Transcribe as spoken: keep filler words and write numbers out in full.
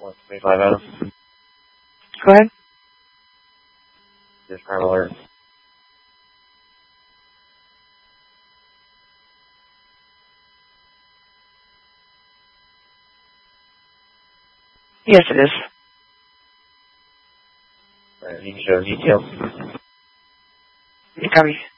one twenty-five Adam. Go ahead. There's crime alert. Yes, it is. Alright, you can show details. You copy.